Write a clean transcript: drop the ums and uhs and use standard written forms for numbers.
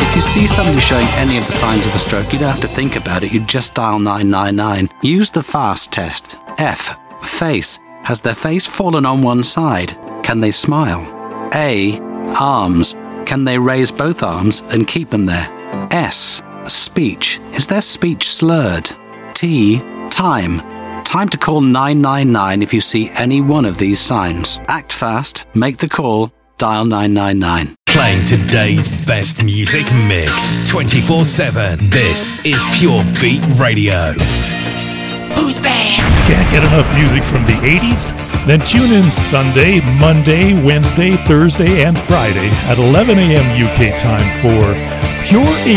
If you see somebody showing any of the signs of a stroke, you don't have to think about it. You just dial 999. Use the FAST test. F. Face. Has their face fallen on one side? Can they smile? A. Arms. Can they raise both arms and keep them there? S. Speech. Is their speech slurred? T. Time. Time to call 999 if you see any one of these signs. Act fast, make the call, dial 999. Playing today's best music mix 24/7. This is Pure Beat Radio. Who's bad? Can't get enough music from the 80s? Then tune in Sunday, Monday, Wednesday, Thursday, and Friday at 11 a.m. UK time for Pure 80s.